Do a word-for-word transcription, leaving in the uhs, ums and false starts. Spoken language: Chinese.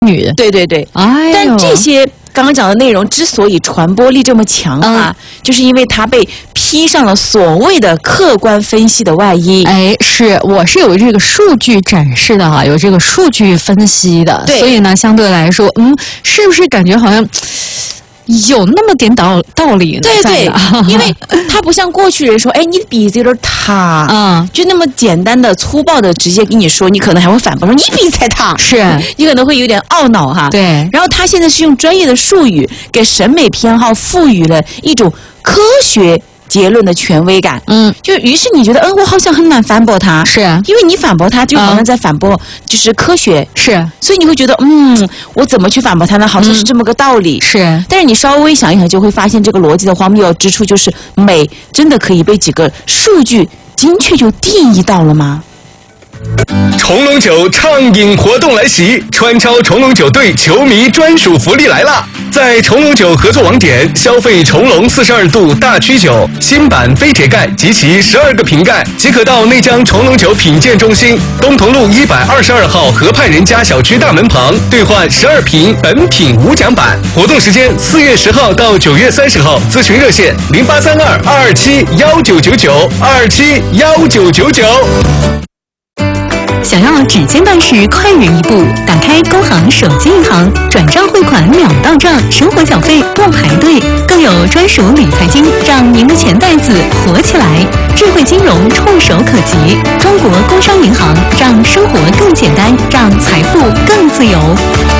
女的。 对对对， 哎呦， 但这些刚刚讲的内容之所以传播力这么强啊，嗯、就是因为它被披上了所谓的客观分析的外衣。 哎，是，我是有这个数据展示的哈，有这个数据分析的，所以呢，相对来说，嗯，是不是感觉好像有那么点道道理呢？ 对对，因为它不像过去人说，哎，你的鼻子有点塌，嗯，就那么简单的、粗暴的直接跟你说，你可能还会反驳说你鼻子才塌， 是， 你可能会有点懊恼哈。 对， 然后他现在是用专业的术语给审美偏好赋予了一种科学结论的权威感，嗯，就于是你觉得，嗯，我好像很难反驳他， 是因为你反驳他就好像在反驳，就是科学， 是， 所以你会觉得，嗯，我怎么去反驳他呢？好像是这么个道理， 嗯、是。 但是你稍微想一想，就会发现这个逻辑的荒谬之处，就是美真的可以被几个数据精确就定义到了吗？ 重龙酒畅饮活动来袭，川超重龙酒队球迷专属福利来啦！在重龙酒合作网点消费重龙四十二度大曲酒新版飞铁盖及其十二个瓶盖，即可到内江重龙酒品鉴中心东同路一百二十二号河畔人家小区大门旁兑换十二瓶本品无奖版。活动时间四月十号到九月三十号，咨询热线零八三二二二七幺九九九二二七幺九九九。 想要指尖办事快人一步，打开工行手机银行，转账汇款秒到账，生活小费不排队，更有专属理财金，让您的钱袋子活起来。智慧金融触手可及，中国工商银行让生活更简单，让财富更自由。